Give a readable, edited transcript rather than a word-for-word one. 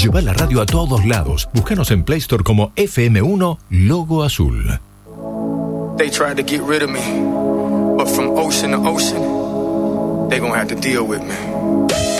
Lleva la radio a todos lados. Búscanos en Play Store como FM1 Logo Azul. They tried to get rid of me, but from ocean to ocean, they gonna have to deal with me.